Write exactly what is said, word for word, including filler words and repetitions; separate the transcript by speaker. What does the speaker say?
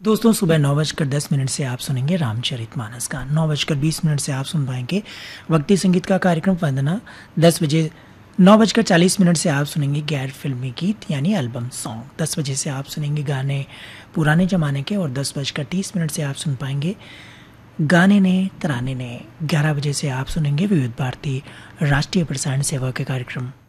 Speaker 1: दोस्तों सुबह नौ बजकर दस मिनट से आप सुनेंगे रामचरितमानस का। नौ बजकर बीस मिनट से आप सुन पाएंगे भक्ति संगीत का कार्यक्रम वंदना। दस बजे नौ बजकर चालीस मिनट से आप सुनेंगे गैर फिल्मी गीत यानी एल्बम सॉन्ग। दस बजे से आप सुनेंगे गाने पुराने जमाने के और दस बजकर तीस मिनट से आप सुन पाएंगे गाने ने तराने ने। ग्यारह बजे से आप सुनेंगे विविध भारती राष्ट्रीय प्रसारण सेवा के कार्यक्रम।